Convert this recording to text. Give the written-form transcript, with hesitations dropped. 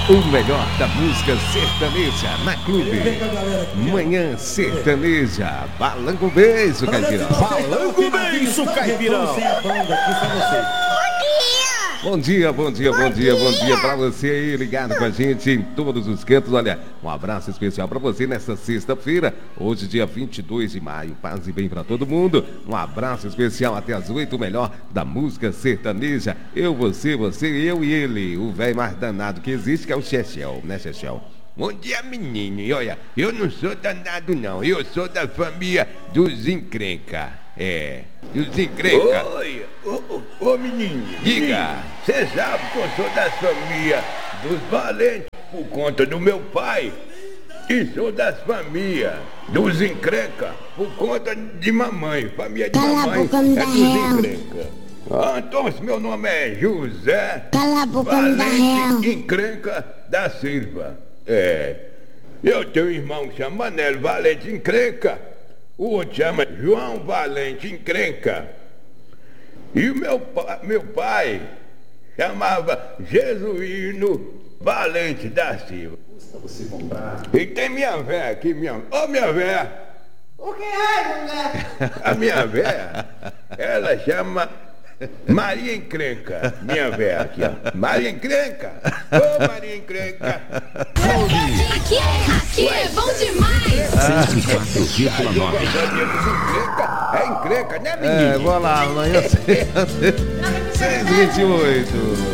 O melhor da música sertaneja na Clube. Manhã Sertaneja. Balança um beijo, Caipirão. Balança um beijo, Caipirão. Bom dia pra você aí, ligado com a gente em todos os cantos. Olha, um abraço especial pra você nessa sexta-feira, hoje dia 22 de maio. Paz e bem pra todo mundo. Um abraço especial até as 8, o melhor da música sertaneja. Eu, você, eu e ele, o velho mais danado que existe, que é o Chechel, né, Chechel? Bom dia, menino. E olha, eu não sou danado não, eu sou da família dos encrenca. Dos encrenca. Oi, ô menino. Diga. Você sabe que eu sou da família dos valentes por conta do meu pai. E sou das famílias dos encrenca por conta de mamãe. Família de mamãe é dos encrenca. Então, meu nome é José Valente Encrenca da Silva. Eu tenho um irmão que chama Manelo Valente Encrenca. O outro chama João Valente Encrenca. E o meu pai chamava Jesuíno Valente da Silva. Você comprar. E tem minha véia aqui, minha véia. O que é, mulher? A minha véia, ela chama Maria Encrenca. Minha véia aqui, ó. Maria Encrenca. Ô, Maria Encrenca. Aqui é bom demais. 104,9. É encrenca, né, menino? Vamos lá, amanhã 6h28.